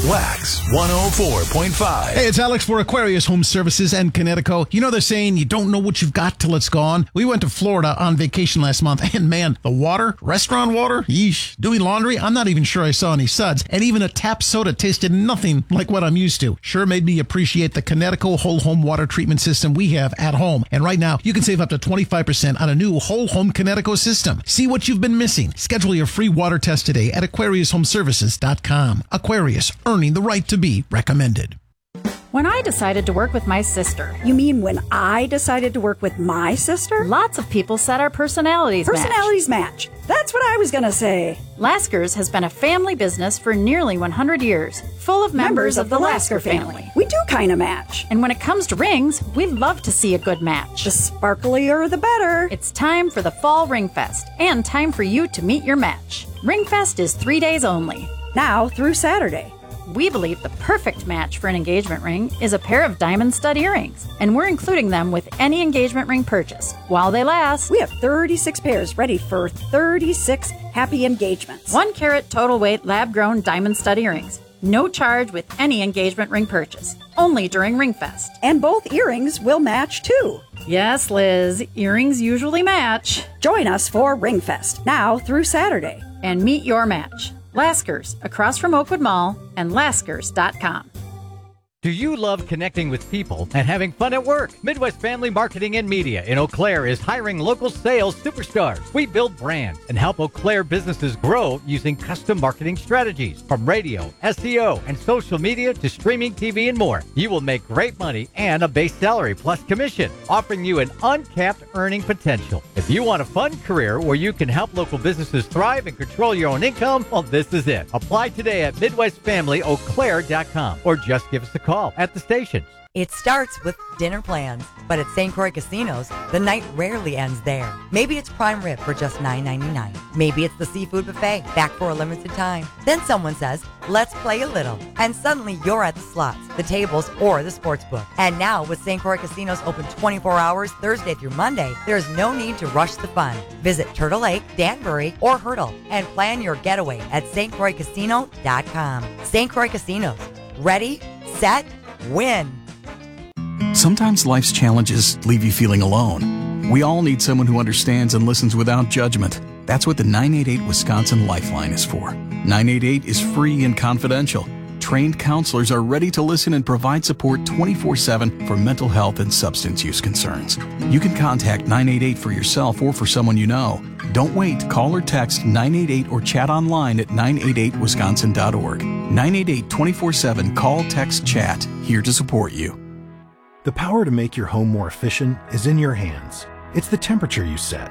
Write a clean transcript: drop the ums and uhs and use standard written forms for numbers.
Wax 104.5. Hey, it's Alex for Aquarius Home Services and Connecticut. You know they're saying you don't know what you've got till it's gone? We went to Florida on vacation last month, and man, the water, restaurant water, yeesh. Doing laundry, I'm not even sure I saw any suds, and even a tap soda tasted nothing like what I'm used to. Sure made me appreciate the Connecticut whole home water treatment system we have at home. And right now, you can save up to 25% on a new whole home Connecticut system. See what you've been missing. Schedule your free water test today at AquariusHomeservices.com. Aquarius, earning the right to be recommended. When I decided to work with my sister. You mean when I decided to work with my sister? Lots of people said our personalities match. That's what I was going to say. Laskers has been a family business for nearly 100 years, full of members of the Lasker family. We do kind of match. And when it comes to rings, we love to see a good match. The sparklier, the better. It's time for the Fall Ring Fest, and time for you to meet your match. Ring Fest is 3 days only. Now through Saturday. We believe the perfect match for an engagement ring is a pair of diamond stud earrings, and we're including them with any engagement ring purchase while they last. We have 36 pairs ready for 36 happy engagements. 1 carat total weight lab-grown diamond stud earrings. No charge with any engagement ring purchase. Only during Ring Fest. And both earrings will match too. Yes, Liz. Earrings usually match. Join us for Ring Fest now through Saturday. And meet your match. Laskers, across from Oakwood Mall, and Laskers.com. Do you love connecting with people and having fun at work? Midwest Family Marketing and Media in Eau Claire is hiring local sales superstars. We build brands and help Eau Claire businesses grow using custom marketing strategies from radio, SEO, and social media to streaming TV and more. You will make great money and a base salary plus commission, offering you an uncapped earning potential. If you want a fun career where you can help local businesses thrive and control your own income, well, this is it. Apply today at MidwestFamilyEauClaire.com or just give us a call at the stations. It starts with dinner plans, but at St. Croix Casinos, the night rarely ends there. Maybe it's prime rib for just $9.99. Maybe it's the seafood buffet, back for a limited time. Then someone says, let's play a little. And suddenly you're at the slots, the tables, or the sports book. And now with St. Croix Casinos open 24 hours Thursday through Monday, there's no need to rush the fun. Visit Turtle Lake, Danbury, or Hurdle and plan your getaway at stcroixcasino.com. St. Croix Casinos. Ready, set, win. Sometimes life's challenges leave you feeling alone. We all need someone who understands and listens without judgment. That's what the 988 Wisconsin Lifeline is for. 988 is free and confidential. Trained counselors are ready to listen and provide support 24/7 for mental health and substance use concerns. You can contact 988 for yourself or for someone you know. Don't wait. Call or text 988 or chat online at 988wisconsin.org. 988 24/7. Call, text, chat. Here to support you. The power to make your home more efficient is in your hands. It's the temperature you set,